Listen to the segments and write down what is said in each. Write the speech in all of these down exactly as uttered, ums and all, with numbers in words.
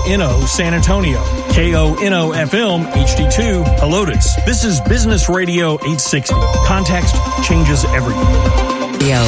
N O San Antonio, K O N O F M H D two Helotes. This is Business Radio eight sixty. Context changes everything. Yo.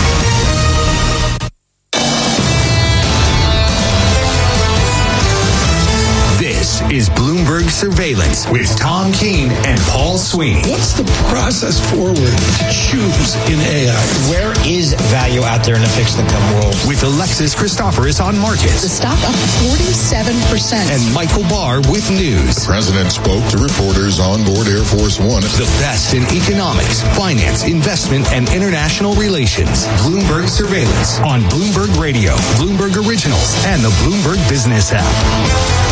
This is Bloomberg Surveillance with Tom Keene and Paul Sweeney. What's the process forward to choose in A I? Where is value out there in the fixed income world? With Alexis Christoforous on markets. The stock up forty-seven percent. And Michael Barr with news. The president spoke to reporters on board Air Force One. The best in economics, finance, investment, and international relations. Bloomberg Surveillance on Bloomberg Radio, Bloomberg Originals, and the Bloomberg Business app.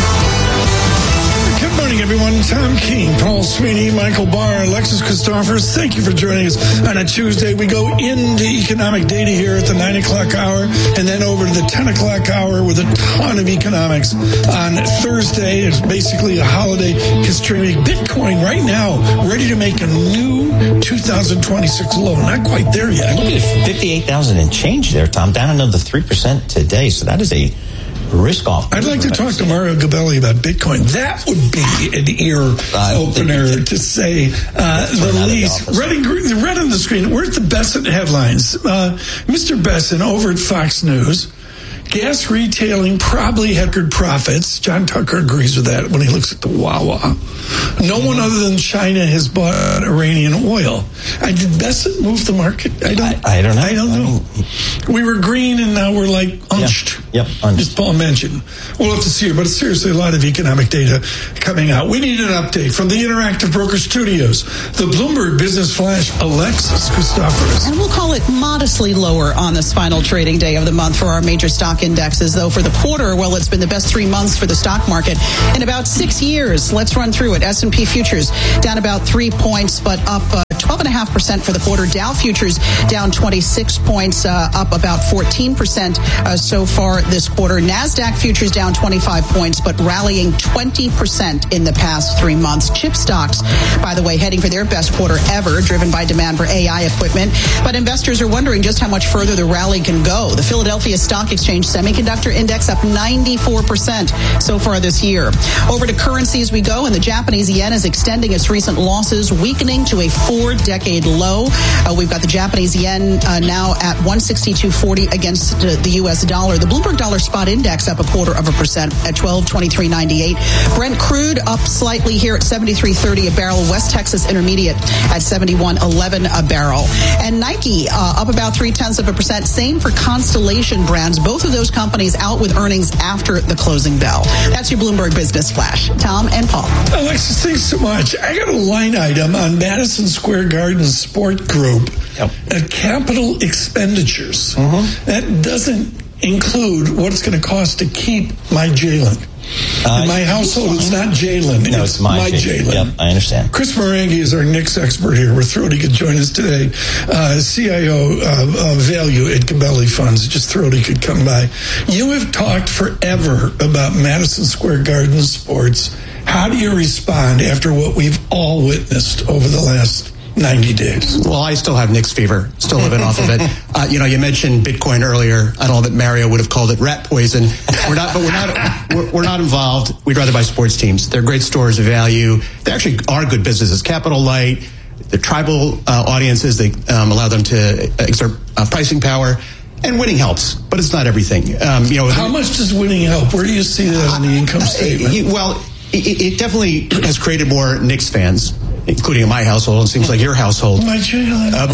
Good morning, everyone. Tom Keene, Paul Sweeney, Michael Barr, Alexis Christoforous. Thank you for joining us on a Tuesday. We go into economic data here at the nine o'clock hour and then over to the ten o'clock hour with a ton of economics. On Thursday, it's basically a holiday constraining Bitcoin right now, ready to make a new two thousand twenty-six low. Not quite there yet. Look at fifty-eight thousand and change there, Tom. Down another three percent today. So that is a risk off. I'd like to talk to Mario Gabelli about Bitcoin. That would be an ear opener to say uh, the least. Red, and green, red on the screen. Where's the Besson headlines? Uh, Mister Besson over at Fox News. Gas retailing probably had good profits. John Tucker agrees with that when he looks at the Wawa. No one other than China has bought Iranian oil. I did Besson move the market? I don't. I, I don't know. I don't know. I mean, we were green and now we're like unched. Yep. yep unched. As Paul mentioned. We'll have to see it, but it's seriously a lot of economic data coming out. We need an update from the Interactive Broker Studios. The Bloomberg Business Flash, Alexis Christoforous. And we'll call it modestly lower on this final trading day of the month for our major stock indexes, though for the quarter, well, it's been the best three months for the stock market in about six years. Let's run through it. S and P futures down about three points, but up uh, twelve point five percent for the quarter. Dow futures down twenty-six points, uh, up about fourteen percent uh, so far this quarter. NASDAQ futures down twenty-five points, but rallying twenty percent in the past three months. Chip stocks, by the way, heading for their best quarter ever, driven by demand for A I equipment. But investors are wondering just how much further the rally can go. The Philadelphia Stock Exchange Semiconductor Index up ninety-four percent so far this year. Over to currencies we go, and the Japanese yen is extending its recent losses, weakening to a four-decade low. Uh, we've got the Japanese yen uh, now at one sixty-two forty against uh, the U S dollar. The Bloomberg Dollar Spot Index up a quarter of a percent at twelve twenty-three ninety-eight. Brent crude up slightly here at seventy-three thirty a barrel. West Texas Intermediate at seventy-one eleven a barrel. And Nike uh, up about three-tenths of a percent. Same for Constellation Brands. Both of those companies out with earnings after the closing bell. That's your Bloomberg Business Flash. Tom and Paul. Alexis, thanks so much. I got a line item on Madison Square Garden Sport Group. Yep. Uh, capital expenditures. Mm-hmm. That doesn't include what it's going to cost to keep my Jalen. Uh, In my household, it's not Jalen. No, it's, it's my, my Jalen. Yep, I understand. Chris Marangi is our Knicks expert here. We're thrilled he could join us today. Uh, C I O uh, uh, Value at Gabelli Funds. Just thrilled he could come by. You have talked forever about Madison Square Garden sports. How do you respond after what we've all witnessed over the last ninety days? Well, I still have Knicks fever, still living off of it. Uh, you know, you mentioned Bitcoin earlier. I don't know that Mario would have called it rat poison. We're not, but we're not, we're, we're not involved. We'd rather buy sports teams. They're great stores of value. They actually are good businesses. Capital light. They're tribal uh, audiences. They um, allow them to exert uh, pricing power. And winning helps, but it's not everything. Um, you know, how much does winning help? Where do you see that in the income statement? Uh, well, it, it definitely has created more Knicks fans, including in my household. It seems like your household. My Jalen. Uh,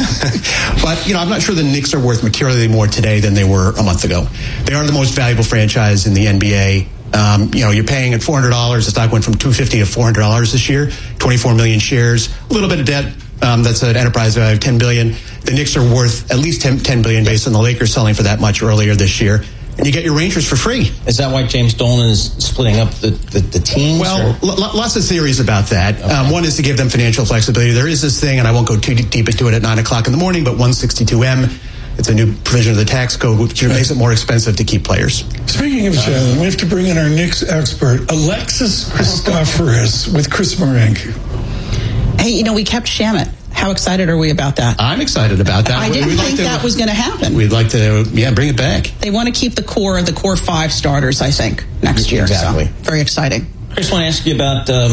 but, but, you know, I'm not sure the Knicks are worth materially more today than they were a month ago. They are the most valuable franchise in the N B A. Um, you know, you're paying at four hundred dollars. The stock went from two hundred fifty dollars to four hundred dollars this year. twenty-four million shares. A little bit of debt. Um, that's an enterprise value of ten billion dollars. The Knicks are worth at least ten, ten billion dollars based on the Lakers selling for that much earlier this year. And you get your Rangers for free. Is that why James Dolan is splitting up the, the, the teams? Well, l- lots of theories about that. Okay. Um, one is to give them financial flexibility. There is this thing, and I won't go too deep into it at nine o'clock in the morning, but one sixty-two M, it's a new provision of the tax code, which makes it more expensive to keep players. Speaking of Jalen, we have to bring in our Knicks expert, Alexis Christoforous, with Chris Marangi. Hey, you know, we kept Shamet. How excited are we about that? I'm excited about that. I didn't We'd think like to, that was going to happen. We'd like to, yeah, bring it back. They want to keep the core, the core five starters, I think, next year. Exactly. So, very exciting. I just want to ask you about um,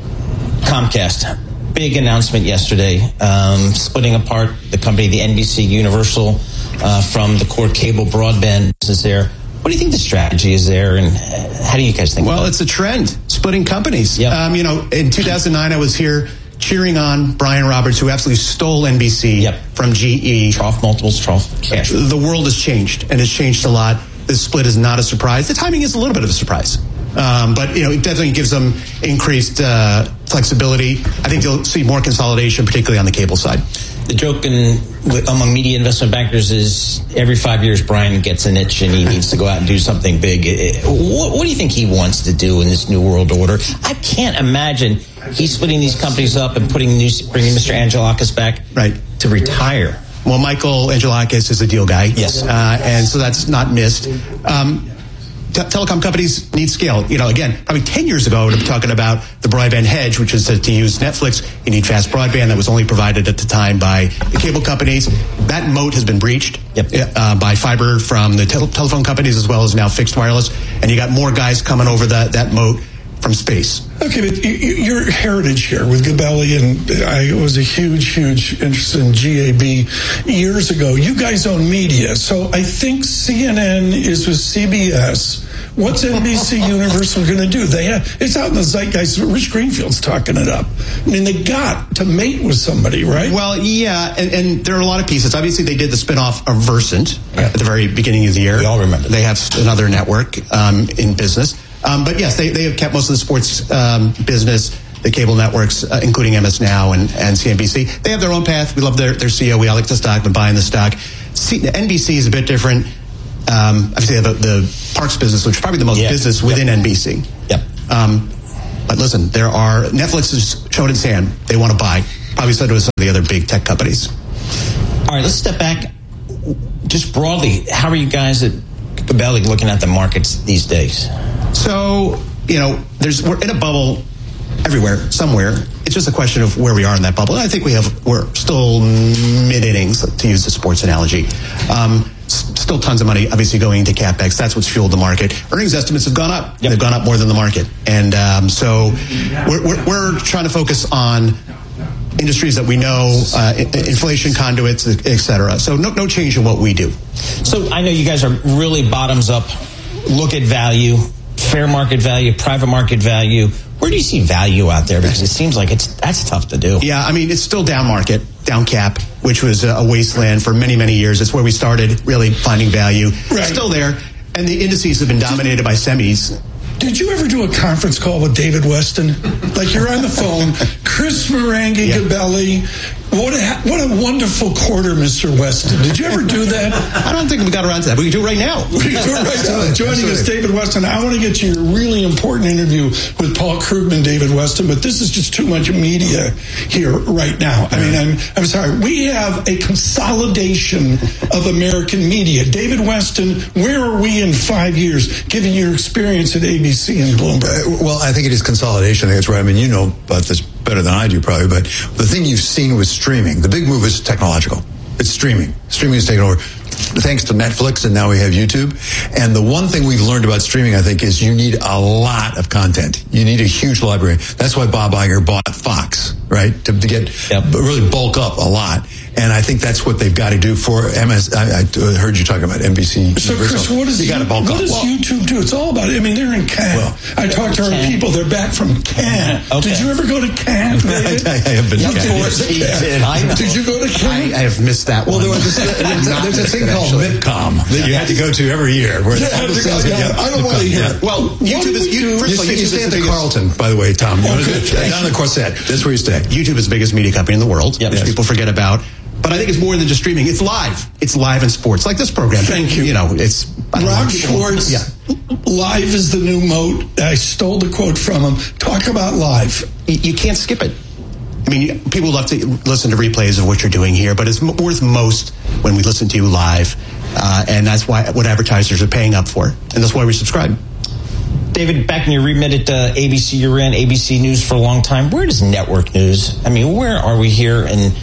Comcast. Big announcement yesterday, um, splitting apart the company, the N B C Universal, uh, from the core cable broadband business there. What do you think the strategy is there, and how do you guys think well, about it? Well, it's a trend, splitting companies. Yep. Um, you know, in two thousand nine, I was here cheering on Brian Roberts, who absolutely stole N B C yep. from G E. Trough multiples, trough cash. The world has changed, and it's changed a lot. This split is not a surprise. The timing is a little bit of a surprise. Um, but, you know, it definitely gives them increased uh, flexibility. I think you'll see more consolidation, particularly on the cable side. The joke in, among media investment bankers is every five years Brian gets an itch and he needs to go out and do something big. What, what do you think he wants to do in this new world order? I can't imagine he's splitting these companies up and putting new, bringing Mister Angelakis back right. to retire. Well, Michael Angelakis is a deal guy. Yes. Uh, and so that's not missed. Um, Te- telecom companies need scale. You know, again, probably ten years ago, we were talking about the broadband hedge, which is to, to use Netflix. You need fast broadband that was only provided at the time by the cable companies. That moat has been breached yep. uh, by fiber from the tel- telephone companies as well as now fixed wireless. And you got more guys coming over that, that moat from space. Okay, but your heritage here with Gabelli, and I was a huge, huge interest in G A B years ago. You guys own media, so I think C N N is with C B S. What's N B C Universal going to do? They have, it's out in the zeitgeist. Rich Greenfield's talking it up. I mean, they got to mate with somebody, right? Well, yeah, and, and there are a lot of pieces. Obviously, they did the spinoff of Versant yeah. at the very beginning of the year. We all remember that. They have another network um, in business. Um, but yes, they, they have kept most of the sports um, business, the cable networks, uh, including M S Now and, and C N B C. They have their own path. We love their, their C E O. We like the stock, been buying the stock. C, N B C is a bit different. Um, obviously, they have the, the parks business, which is probably the most yeah. business within yep. N B C. Yep. Um, but listen, there are Netflix has shown its hand. They want to buy. Probably so do some of the other big tech companies. All right, let's step back. Just broadly, how are you guys at Gabelli looking at the markets these days? So, you know, there's we're in a bubble everywhere, somewhere. It's just a question of where we are in that bubble. And I think we have we're still mid innings, to use the sports analogy. Um, s- still tons of money, obviously, going into CapEx. That's what's fueled the market. Earnings estimates have gone up. Yep. They've gone up more than the market, and um, so we're, we're we're trying to focus on industries that we know, uh, inflation conduits, et cetera. So no no change in what we do. So I know you guys are really bottoms up. Look at value. Fair market value, private market value. Where do you see value out there? Because it seems like it's that's tough to do. Yeah, I mean, it's still down market, down cap, which was a wasteland for many, many years. It's where we started really finding value. Right. It's still there. And the indices have been dominated did, by semis. Did you ever do a conference call with David Weston? Like you're on the phone, Chris Marangi, yeah. Gabelli. What a, what a wonderful quarter, Mister Weston. Did you ever do that? I don't think we got around to that. We can do it right now. We can do it right now. Joining us, David Weston. I want to get to your really important interview with Paul Krugman, David Weston, but this is just too much media here right now. I mean, I'm I'm sorry. We have a consolidation of American media. David Weston, where are we in five years, given your experience at A B C and Bloomberg? Well, I think it is consolidation. I think it's right. I mean, you know about this better than I do probably, but the thing you've seen with streaming, the big move is technological. It's streaming. Streaming is taken over thanks to Netflix, and now we have YouTube. And the one thing we've learned about streaming, I think, is you need a lot of content. You need a huge library. That's why Bob Iger bought Fox, right? To, to get yep. really bulk up a lot. And I think that's what they've got to do for M S. I, I heard you talking about N B C. So, Chris, what does, you you, what does well, YouTube do? It's all about it. I mean, they're in Cannes. Well, I talked to our Cannes. people. They're back from Cannes. Okay. Did you ever go to Cannes? I, I have been to Cannes. Did. Did you go to Cannes? I, I have missed that one. Well, there was this, there's a thing called MIPCOM that you had to go to every year. Where yeah, all the go, yeah, I don't want to hear it. Well, YouTube is... You, you, stay, you stay at the Carlton, by the way, Tom. You okay. Down the Corset. That's where you stay. YouTube is the biggest media company in the world, yep. which yes. people forget about. But I think it's more than just streaming. It's live. It's live in sports, like this program. Thank you. You know, it's Rob Schwartz. Yeah. Live is the new moat. I stole the quote from him. Talk about live. You, you can't skip it. I mean, people love to listen to replays of what you're doing here, but it's worth most when we listen to you live, uh, and that's why what advertisers are paying up for, and that's why we subscribe. David, back in your remit at uh, A B C, you ran A B C News for a long time. Where does network news? I mean, where are we here? And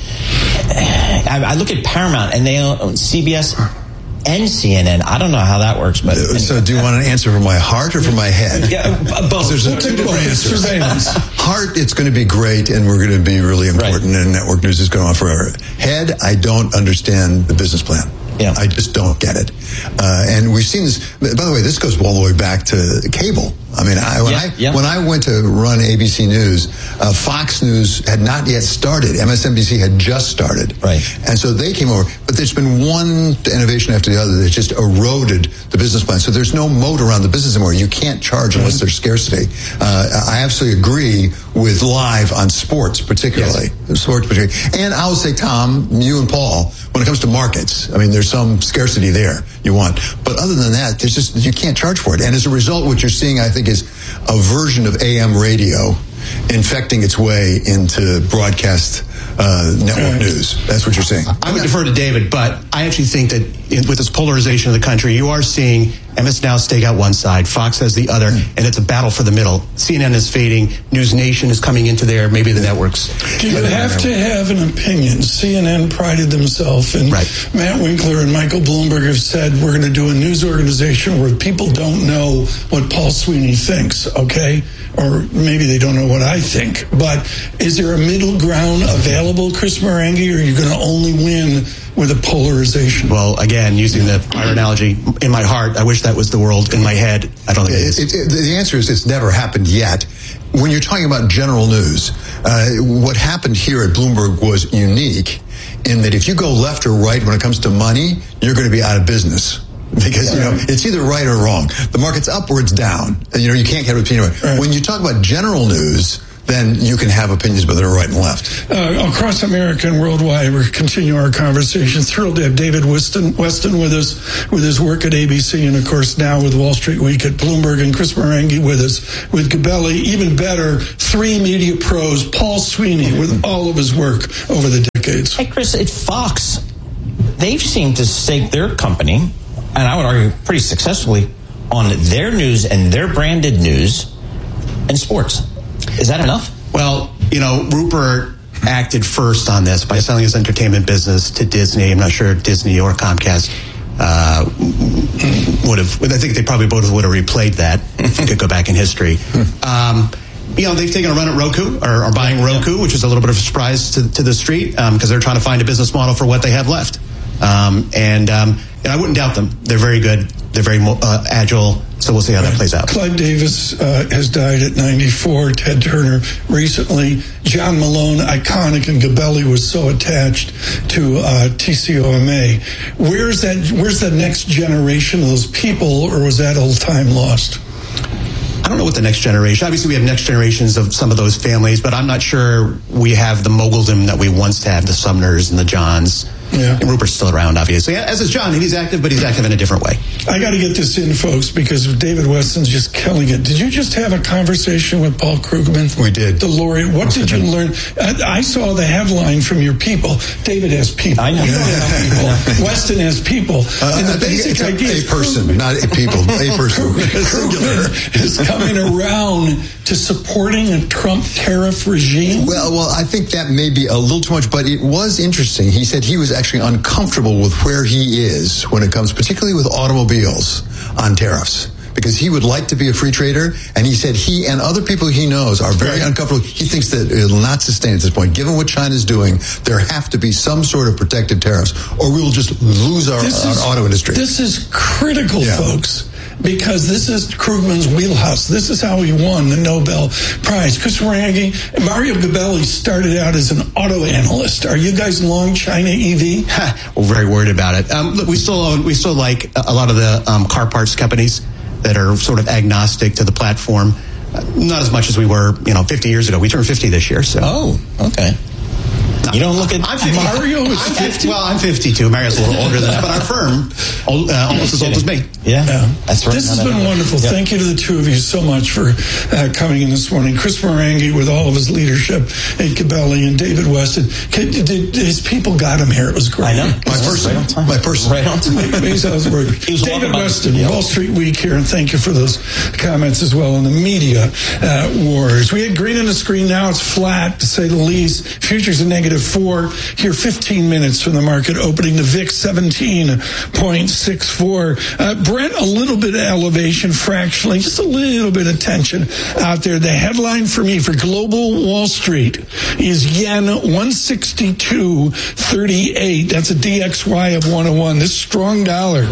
I, I look at Paramount, and they own C B S and C N N. I don't know how that works, but so do you want an answer from my heart or from my head? Yeah, both. There's a two different answers. Heart, it's going to be great, and we're going to be really important, right. And network news is going on forever. Head, I don't understand the business plan. Yeah. I just don't get it. Uh, and we've seen this, by the way, this goes all the way back to cable. I mean, I, when, yeah, I, yeah. when I went to run A B C News, uh, Fox News had not yet started. M S N B C had just started. Right. And so they came over. But there's been one innovation after the other that just eroded the business plan. So there's no moat around the business anymore. You can't charge unless mm-hmm. there's scarcity. Uh, I absolutely agree with live on sports, particularly. Yes. Sports, particularly. And I'll say, Tom, you and Paul, when it comes to markets, I mean, there's some scarcity there you want. But other than that, there's just, you can't charge for it. And as a result, what you're seeing, I think, is a version of A M radio infecting its way into broadcast uh, network right. news. That's what you're saying. I would defer to David, but I actually think that in, with this polarization of the country, you are seeing M S Now stake out one side, Fox has the other, mm. and it's a battle for the middle. C N N is fading, News Nation is coming into there, maybe the networks. Do you have to have an opinion? C N N prided themselves, and right. Matt Winkler and Michael Bloomberg have said, we're going to do a news organization where people don't know what Paul Sweeney thinks, okay? Or maybe they don't know what I think. But is there a middle ground available, Chris Marangi, or are you going to only win with a polarization? Well, again, using the prior analogy, in my heart, I wish that was the world. In my head, I don't think it is. It, it, the answer is it's never happened yet. When you're talking about general news, uh, what happened here at Bloomberg was unique in that if you go left or right when it comes to money, you're going to be out of business. Because, you know, it's either right or wrong. The market's up or it's down. You know, you can't get an opinion. Right. When you talk about general news, then you can have opinions whether they're right and left. Uh, across America and worldwide, we're continuing our conversation. Thrilled to have David Weston, Weston with us, with his work at A B C, and of course now with Wall Street Week at Bloomberg, and Chris Marangi with us with Gabelli. Even better, three media pros, Paul Sweeney, with all of his work over the decades. Hey, Chris, at Fox, they've seemed to stake their company, and I would argue pretty successfully, on their news and their branded news and sports. Is that enough? Well, you know, Rupert acted first on this by selling his entertainment business to Disney. I'm not sure Disney or Comcast uh, would have, I think they probably both would have replayed that if you could go back in history. Um, you know, they've taken a run at Roku, or are buying Roku, which is a little bit of a surprise to, to the street, because um, they're trying to find a business model for what they have left. Um, and, um, and I wouldn't doubt them. They're very good. They're very uh, agile. So we'll see how that plays out. Clive Davis uh, has died at ninety-four. Ted Turner recently. John Malone, iconic, and Gabelli was so attached to uh, T C O M A. Where's that? Where's the next generation of those people, or was that old time lost? I don't know what the next generation. Obviously, we have next generations of some of those families, but I'm not sure we have the moguldom that we once had, the Sumners and the Johns. Yeah. And Rupert's still around, obviously, as is John. He's active, but he's active in a different way. I got to get this in, folks, because David Weston's just killing it. Did you just have a conversation with Paul Krugman? We did. The laureate. What did you learn? I, I saw the headline from your people. David has people. I know. You don't have people. Weston has people. Uh, and the basic it's idea a, is a person, not a people. A person. Krugman is coming around to supporting a Trump tariff regime. Well, well, I think that may be a little too much, but it was interesting. He said he was actually uncomfortable with where he is when it comes, particularly with automobiles, on tariffs, because he would like to be a free trader, and he said he and other people he knows are very uncomfortable. He thinks that it will not sustain at this point. Given what China's doing, there have to be some sort of protective tariffs, or we will just lose our, our is, auto industry. This is critical, yeah. folks. Because this is Krugman's wheelhouse. This is how he won the Nobel Prize. Chris Marangi, Mario Gabelli started out as an auto analyst. Are you guys long China E V? We're very worried about it. Um, look, we still own, we still like a lot of the um, car parts companies that are sort of agnostic to the platform. Uh, not as much as we were, you know, fifty years ago. We turned fifty this year, so. Oh, okay. You don't look at I'm fifty. Mario is I'm fifty. Well, I'm fifty-two. Mario's a little older than that, but our firm old, uh, almost as old as me. Yeah, Yeah. that's right. This has No, no, been no. wonderful. Yep. Thank you to the two of you so much for uh, coming in this morning. Chris Morangi with all of his leadership at Gabelli and David Weston. Can, did, his people got him here. It was great. I know. My person, Right on time. my person. Right on time. He's Osborne. He was David walking by- Weston, yeah. Wall Street Week here, and thank you for those comments as well on the media uh, wars. We had green on the screen. Now it's flat, to say the least. Futures a negative four. Here, fifteen minutes from the market opening. The V I X seventeen point six four. Uh, Brent, a little bit of elevation fractionally, just a little bit of tension out there. The headline for me for global Wall Street is yen one sixty-two thirty-eight. That's a D X Y of one oh one. This strong dollar.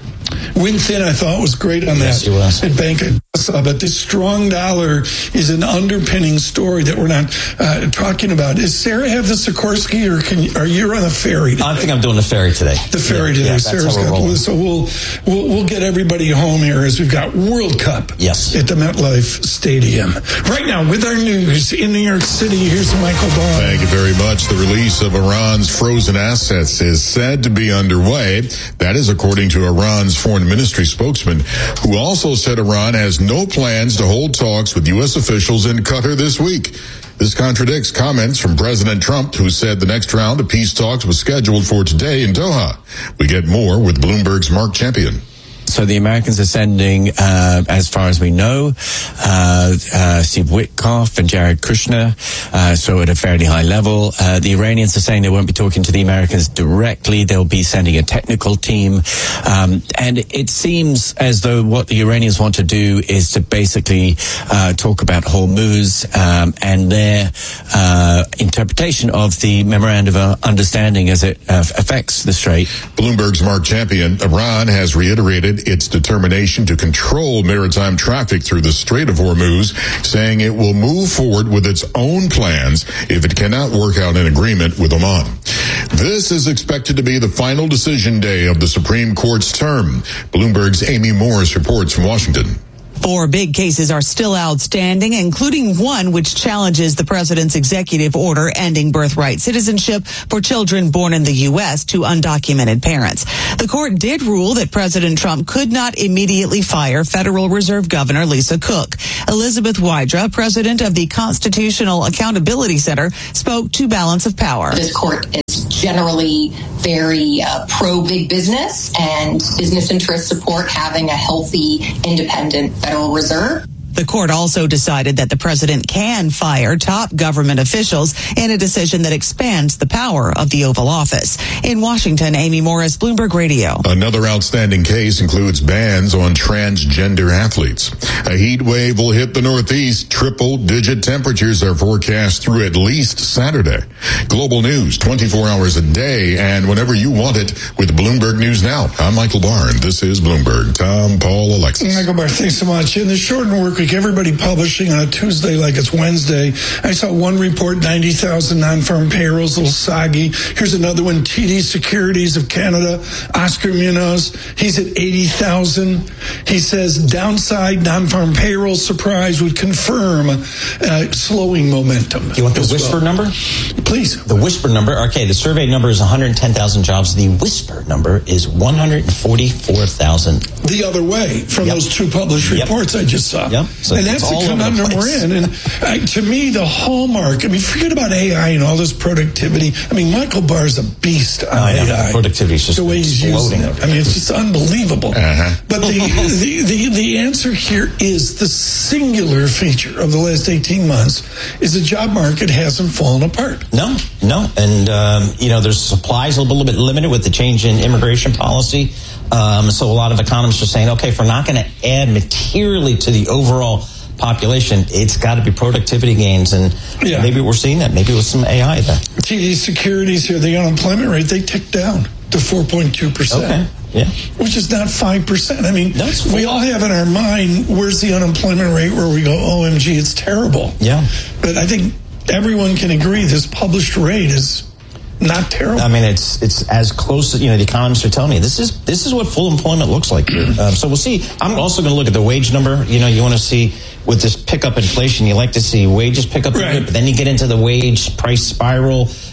Win Thin, I thought, was great on Yes, that he was. at Bank of Nassau, but this strong dollar is an underpinning story that we're not uh, talking about. Does Sarah have the Sikorsky, or can you, are you on a ferry today? I think I'm doing the ferry today. The ferry yeah, today. Yeah, that's Sarah's how we're got rolling. so we'll, we'll we'll get everybody home here as we've got World Cup Yes. at the MetLife Stadium. Right now, with our news in New York City, here's Michael Barr. Thank you very much. The release of Iran's frozen assets is said to be underway. That is according to Iran's foreign ministry spokesman, who also said Iran has no plans to hold talks with U S officials in Qatar this week. This contradicts comments from President Trump, who said the next round of peace talks was scheduled for today in Doha. We get more with Bloomberg's Mark Champion. So the Americans are sending, uh, as far as we know, uh, uh, Steve Witkoff and Jared Kushner, uh, so at a fairly high level. Uh, the Iranians are saying they won't be talking to the Americans directly. They'll be sending a technical team. Um, and it seems as though what the Iranians want to do is to basically uh, talk about Hormuz um, and their uh, interpretation of the memorandum of understanding as it uh, affects the Strait. Bloomberg's Mark Champion. Iran has reiterated its determination to control maritime traffic through the Strait of Hormuz, saying it will move forward with its own plans if it cannot work out an agreement with Oman. This is expected to be the final decision day of the Supreme Court's term. Bloomberg's Amy Morris reports from Washington. Four big cases are still outstanding, including one which challenges the president's executive order ending birthright citizenship for children born in the U S to undocumented parents. The court did rule that President Trump could not immediately fire Federal Reserve Governor Lisa Cook. Elizabeth Wydra, president of the Constitutional Accountability Center, spoke to Balance of Power. This court is generally very uh, pro-big business, and business interests support having a healthy, independent Federal Reserve. The court also decided that the president can fire top government officials in a decision that expands the power of the Oval Office. In Washington, Amy Morris, Bloomberg Radio. Another outstanding case includes bans on transgender athletes. A heat wave will hit the Northeast. Triple-digit temperatures are forecast through at least Saturday. Global news, twenty-four hours a day, and whenever you want it with Bloomberg News Now. I'm Michael Barr, and this is Bloomberg. Tom, Paul, Alexis. Michael Barr, thanks so much. In the shortened work week, everybody publishing on a Tuesday like it's Wednesday. I saw one report, ninety thousand non-farm payrolls, a little soggy. Here's another one, T D Securities of Canada, Oscar Munoz, he's at eighty thousand. He says downside non-farm payroll surprise would confirm uh, slowing momentum. You want the whisper well. number? Please. The whisper number, okay, the survey number is one hundred ten thousand jobs. The whisper number is one hundred forty-four thousand. The other way from Yep. those two published Yep. reports I just saw. Yep. So and it's that's all the over the conundrum we're place. in. And uh, to me, the hallmark, I mean, forget about A I and all this productivity. I mean, Michael Barr's a beast on I know. A I. Productivity is just the way he's using exploding. it. I mean, it's just unbelievable. Uh-huh. But the, the, the, the answer here is the singular feature of the last eighteen months is the job market hasn't fallen apart. No, no. And, um, you know, there's supplies a little bit limited with the change in immigration policy. Um, so a lot of economists are saying, okay, if we're not going to add materially to the overall population, it's got to be productivity gains. And Yeah. maybe we're seeing that. Maybe with some A I there. T D Securities here, the unemployment rate, they ticked down to four point two percent. Okay. Yeah. Which is not five percent. I mean, That's we full. all have in our mind, where's the unemployment rate where we go, O M G, it's terrible. Yeah. But I think everyone can agree this published rate is not terrible. I mean, it's it's as close as, you know, the economists are telling me. This is this is what full employment looks like here. Um, so we'll see. I'm also going to look at the wage number. You know, you want to see with this pickup inflation, you like to see wages pick up, Right. but then you get into the wage price spiral.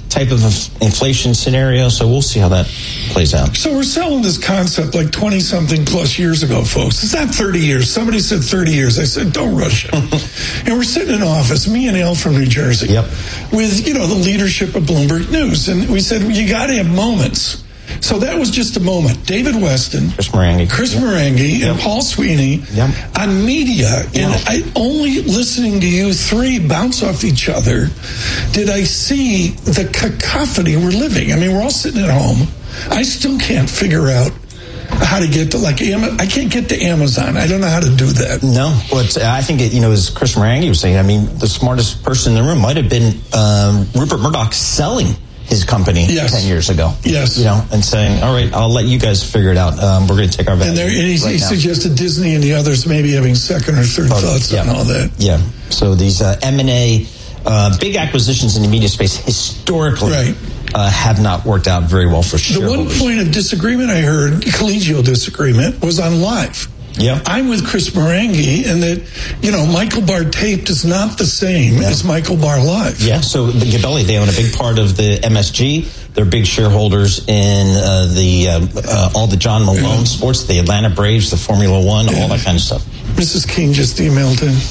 type of inflation scenario. So we'll see how that plays out. So we're selling this concept like twenty-something plus years ago, folks. It's not thirty years. Somebody said thirty years. I said, don't rush it. And we're sitting in office, me and Al from New Jersey, yep. with, you know, the leadership of Bloomberg News. And we said, well, you got to have moments. So that was just a moment. David Weston, Chris Marangi, Chris yep. Marangi, yep. and Paul Sweeney yep. on media. And yep. I only listening to you three bounce off each other did I see the cacophony we're living. I mean, we're all sitting at home. I still can't figure out how to get to, like, I can't get to Amazon. I don't know how to do that. No, but I think, it, you know, as Chris Marangi was saying, I mean, the smartest person in the room might have been um, Rupert Murdoch selling his company yes. ten years ago. Yes. You know, and saying, all right, I'll let you guys figure it out. Um, we're going to take our value. And, there, and he, right he suggested Disney and the others maybe having second or third oh, thoughts yeah. on all that. Yeah. So these uh, M and A, uh, big acquisitions in the media space historically right. uh, have not worked out very well for shareholders. The one point of disagreement I heard, collegial disagreement, was on live. Yeah. I'm with Chris Marangi, and that, you know, Michael Barr taped is not the same yeah. as Michael Barr live. Yeah, so the Gabelli, they own a big part of the M S G. They're big shareholders in uh, the uh, uh, all the John Malone yeah. sports, the Atlanta Braves, the Formula One, yeah. all that kind of stuff. Missus King just emailed in.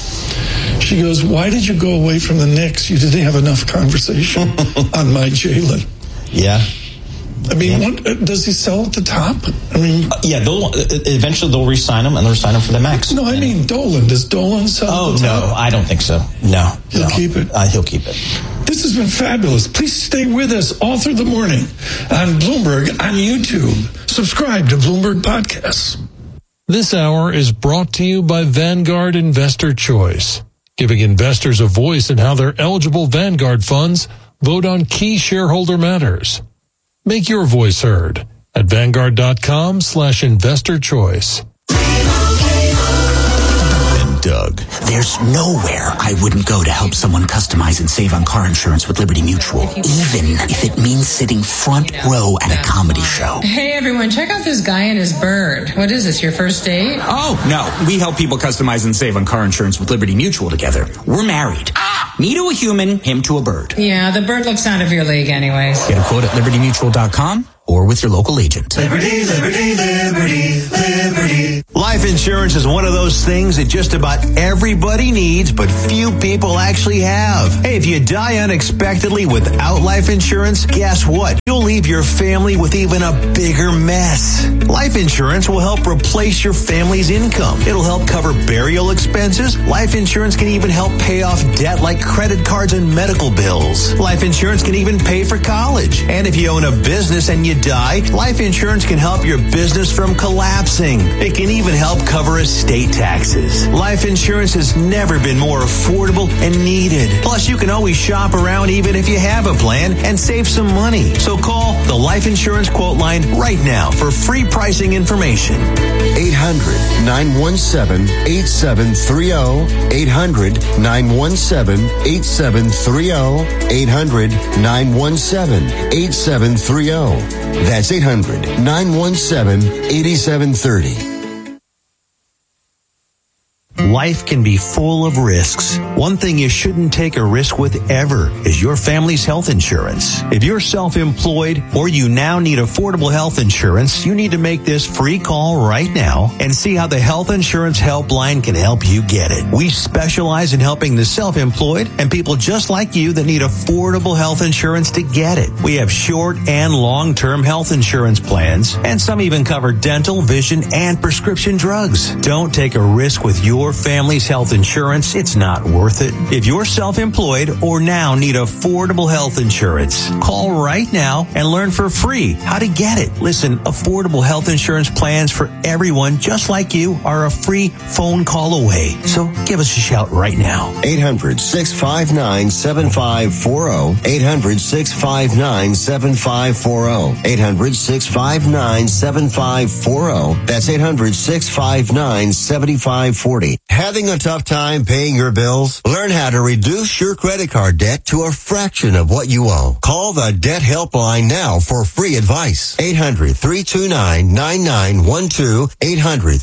She goes, why did you go away from the Knicks? You didn't have enough conversation on my Jalen. Yeah. I mean, yeah. what, does he sell at the top? I mean, uh, yeah, they'll, uh, eventually they'll re-sign him, and they'll sign him for the max. No, I and, mean Dolan. Does Dolan sell? Oh at the top? no, I don't think so. No, he'll no. keep it. Uh, he'll keep it. This has been fabulous. Please stay with us all through the morning on Bloomberg on YouTube. Subscribe to Bloomberg Podcasts. This hour is brought to you by Vanguard Investor Choice, giving investors a voice in how their eligible Vanguard funds vote on key shareholder matters. Make your voice heard at Vanguard.com slash investor choice. And Doug. There's nowhere I wouldn't go to help someone customize and save on car insurance with Liberty Mutual, even if it means sitting front row at a comedy show. Hey everyone, check out this guy and his bird. What is this, your first date? Oh, no. We help people customize and save on car insurance with Liberty Mutual together. We're married. Me to a human, him to a bird. Yeah, the bird looks out of your league anyways. Get a quote at liberty mutual dot com or with your local agent. Liberty, liberty, liberty, liberty. Life insurance is one of those things that just about everybody needs, but few people actually have. Hey, if you die unexpectedly without life insurance, guess what? You'll leave your family with even a bigger mess. Life insurance will help replace your family's income. It'll help cover burial expenses. Life insurance can even help pay off debt like credit cards and medical bills. Life insurance can even pay for college. And if you own a business and you die, life insurance can help your business from collapsing. It can even help cover estate taxes. Life insurance has never been more affordable and needed. Plus, you can always shop around even if you have a plan and save some money. So call the Life Insurance Quote Line right now for free pricing information. eight hundred, nine one seven, eight seven three zero. eight hundred, nine one seven, eight seven three zero. eight hundred, nine one seven, eight seven three zero. That's eight hundred, nine one seven, eight seven three zero. Life can be full of risks. One thing you shouldn't take a risk with ever is your family's health insurance. If you're self-employed or you now need affordable health insurance, you need to make this free call right now and see how the Health Insurance Helpline can help you get it. We specialize in helping the self-employed and people just like you that need affordable health insurance to get it. We have short and long-term health insurance plans, and some even cover dental, vision, and prescription drugs. Don't take a risk with your family's health insurance. It's not worth it. If you're self-employed or now need affordable health insurance, call right now and learn for free how to get it. Listen, affordable health insurance plans for everyone just like you are a free phone call away. So give us a shout right now. eight hundred, six five nine, seven five four zero. eight hundred, six five nine, seven five four zero. eight hundred, six five nine, seven five four zero. That's eight hundred, six five nine, seven five four zero. Having a tough time paying your bills? Learn how to reduce your credit card debt to a fraction of what you owe. Call the Debt Helpline now for free advice. eight hundred, three two nine, nine nine one two. eight hundred.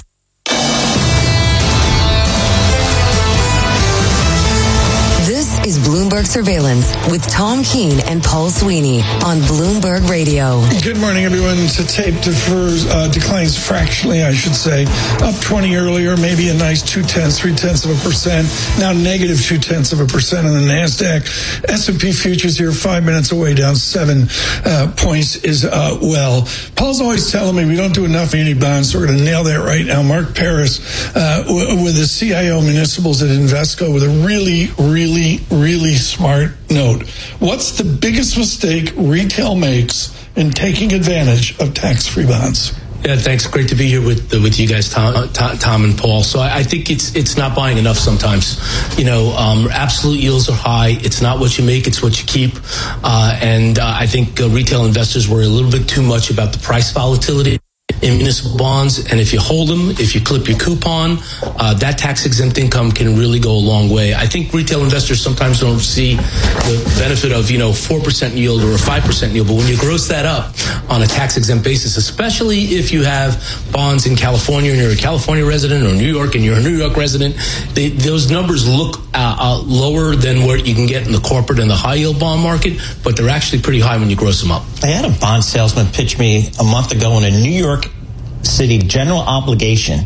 This is Bloomberg Surveillance with Tom Keene and Paul Sweeney on Bloomberg Radio. Good morning, everyone. To tape defers, uh, declines fractionally, I should say. Up twenty earlier, maybe a nice two-tenths, three-tenths of a percent. Now negative two-tenths of a percent on the NASDAQ. S and P futures here five minutes away, down seven uh, points is uh, well. Paul's always telling me we don't do enough anti-bonds, so we're going to nail that right now. Mark Paris uh, w- with the C I O municipals at Invesco with a really, really, really smart note. What's the biggest mistake retail makes in taking advantage of tax-free bonds? Yeah, thanks. Great to be here with with you guys, Tom, Tom and Paul. So I, I think it's it's not buying enough sometimes. You know, um, absolute yields are high. It's not what you make; it's what you keep. Uh, and uh, I think uh, retail investors worry a little bit too much about the price volatility in municipal bonds, and if you hold them, if you clip your coupon, uh, that tax-exempt income can really go a long way. I think retail investors sometimes don't see the benefit of, you know, four percent yield or a five percent yield, but when you gross that up on a tax-exempt basis, especially if you have bonds in California and you're a California resident, or New York and you're a New York resident, they, those numbers look uh, uh, lower than what you can get in the corporate and the high-yield bond market, but they're actually pretty high when you gross them up. I had a bond salesman pitch me a month ago in a New York City general obligation,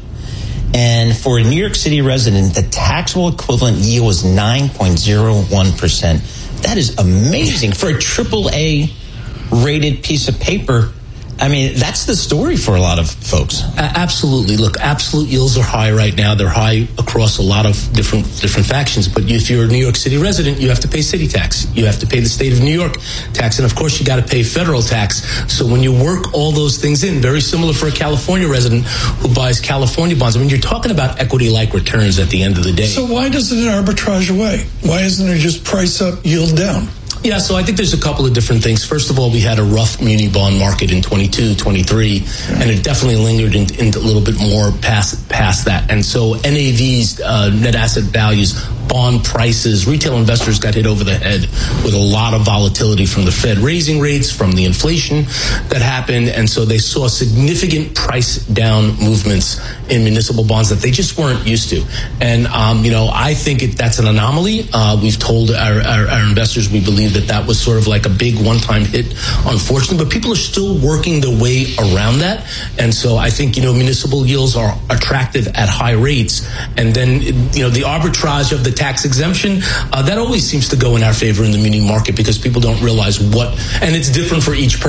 and for a New York City resident, the taxable equivalent yield was nine point zero one percent. That is amazing for a triple A rated piece of paper. I mean, that's the story for a lot of folks. Uh, absolutely. Look, absolute yields are high right now. They're high across a lot of different different factions. But if you're a New York City resident, you have to pay city tax. You have to pay the state of New York tax. And, of course, you got to pay federal tax. So when you work all those things in, very similar for a California resident who buys California bonds. I mean, you're talking about equity-like returns at the end of the day. So why doesn't it arbitrage away? Why isn't it just price up, yield down? Yeah, so I think there's a couple of different things. First of all, we had a rough muni bond market in twenty-two, twenty-three, and it definitely lingered in, in a little bit more past past that. And so N A Vs, uh, net asset values, bond prices, retail investors got hit over the head with a lot of volatility from the Fed raising rates, from the inflation that happened. And so they saw significant price down movements in municipal bonds that they just weren't used to. And, um, you know, I think it, that's an anomaly. Uh, we've told our, our, our investors we believe that that was sort of like a big one-time hit, unfortunately. But people are still working their way around that. And so I think, you know, municipal yields are attractive at high rates. And then, you know, the arbitrage of the tax exemption, uh, that always seems to go in our favor in the muni market because people don't realize what, and it's different for each person.